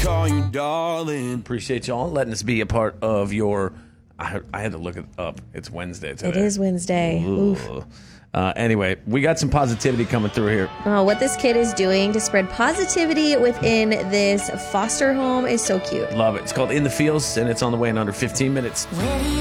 call you darling. Appreciate y'all letting us be a part of your... I had to look it up. It's Wednesday today. It is Wednesday. Oof. Anyway, we got some positivity coming through here. Oh, what this kid is doing to spread positivity within this foster home is so cute. Love it. It's called In the Fields, and it's on the way in under 15 minutes.